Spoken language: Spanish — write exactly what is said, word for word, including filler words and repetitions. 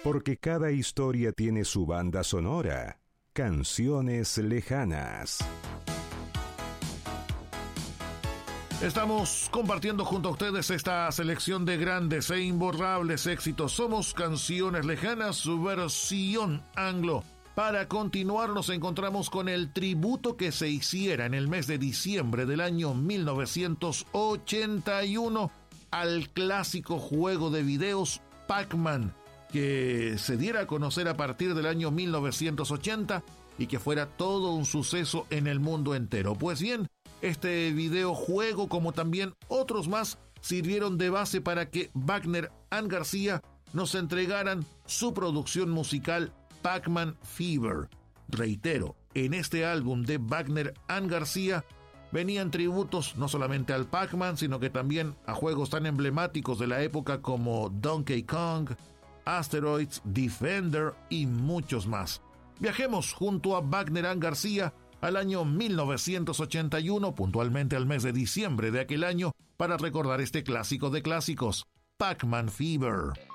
Porque cada historia tiene su banda sonora. Canciones lejanas. Estamos compartiendo junto a ustedes esta selección de grandes e imborrables éxitos. Somos Canciones Lejanas, su versión anglo. Para continuar nos encontramos con el tributo que se hiciera en el mes de diciembre del año mil novecientos ochenta y uno al clásico juego de videos Pac-Man, que se diera a conocer a partir del año mil novecientos ochenta y que fuera todo un suceso en el mundo entero. Pues bien, este videojuego, como también otros más, sirvieron de base para que Wagner and García nos entregaran su producción musical Pac-Man Fever. Reitero, en este álbum de Wagner and García venían tributos no solamente al Pac-Man, sino que también a juegos tan emblemáticos de la época como Donkey Kong, Asteroids, Defender y muchos más. Viajemos junto a Wagner and García al año mil novecientos ochenta y uno, puntualmente al mes de diciembre de aquel año, para recordar este clásico de clásicos, Pac-Man Fever.